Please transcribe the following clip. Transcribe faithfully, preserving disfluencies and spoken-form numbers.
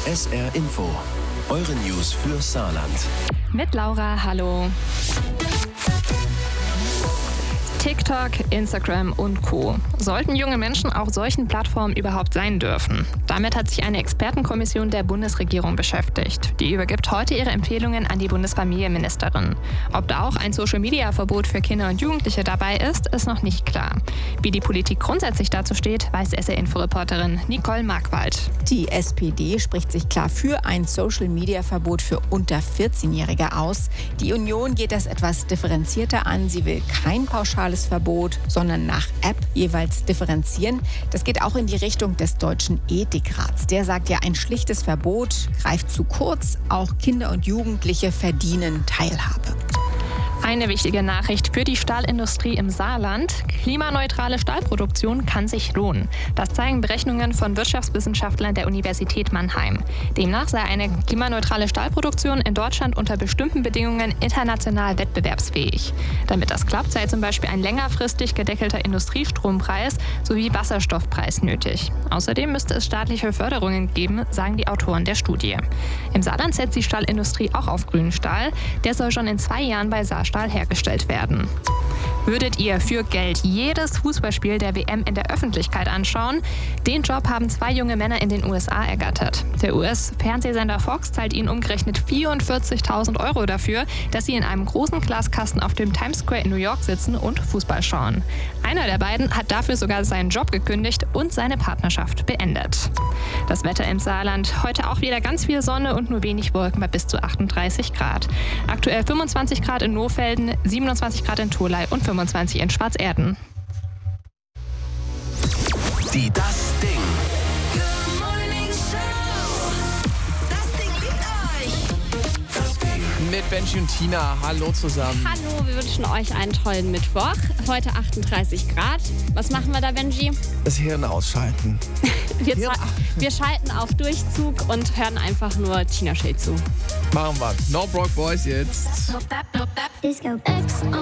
S R Info, eure News für Saarland. Mit Laura, hallo. TikTok, Instagram und Co. Sollten junge Menschen auf solchen Plattformen überhaupt sein dürfen? Damit hat sich eine Expertenkommission der Bundesregierung beschäftigt. Die übergibt heute ihre Empfehlungen an die Bundesfamilienministerin. Ob da auch ein Social-Media-Verbot für Kinder und Jugendliche dabei ist, ist noch nicht klar. Wie die Politik grundsätzlich dazu steht, weiß S R-Info-Reporterin Nicole Markwald. Die S P D spricht sich klar für ein Social-Media-Verbot für unter vierzehnjährige aus. Die Union geht das etwas differenzierter an. Sie will kein pauschales Verbot, sondern nach App jeweils differenzieren. Das geht auch in die Richtung des Deutschen Ethikrats. Der sagt ja, ein schlichtes Verbot greift zu kurz. Auch Kinder und Jugendliche verdienen Teilhabe. Eine wichtige Nachricht für die Stahlindustrie im Saarland. Klimaneutrale Stahlproduktion kann sich lohnen. Das zeigen Berechnungen von Wirtschaftswissenschaftlern der Universität Mannheim. Demnach sei eine klimaneutrale Stahlproduktion in Deutschland unter bestimmten Bedingungen international wettbewerbsfähig. Damit das klappt, sei zum Beispiel ein längerfristig gedeckelter Industriestrompreis sowie Wasserstoffpreis nötig. Außerdem müsste es staatliche Förderungen geben, sagen die Autoren der Studie. Im Saarland setzt die Stahlindustrie auch auf grünen Stahl. Der soll schon in zwei Jahren bei Saarstahl hergestellt werden. Würdet ihr für Geld jedes Fußballspiel der W M in der Öffentlichkeit anschauen? Den Job haben zwei junge Männer in den U S A ergattert. Der U S-Fernsehsender Fox zahlt ihnen umgerechnet vierundvierzigtausend Euro dafür, dass sie in einem großen Glaskasten auf dem Times Square in New York sitzen und Fußball schauen. Einer der beiden hat dafür sogar seinen Job gekündigt und seine Partnerschaft beendet. Das Wetter im Saarland. Heute auch wieder ganz viel Sonne und nur wenig Wolken bei bis zu achtunddreißig Grad. Aktuell fünfundzwanzig Grad in Nohfelden, siebenundzwanzig Grad in Tholey und fünfundzwanzig in Schwarzerden. Die Das Ding. Good Morning Show. Das Ding liebt euch. Das Ding. Mit Benji und Tina. Hallo zusammen. Hallo, wir wünschen euch einen tollen Mittwoch. Heute achtunddreißig Grad. Was machen wir da, Benji? Das Hirn ausschalten. Wir, za- wir schalten auf Durchzug und hören einfach nur Tina Shade zu. Machen wir. No Broke Boys jetzt. Disco X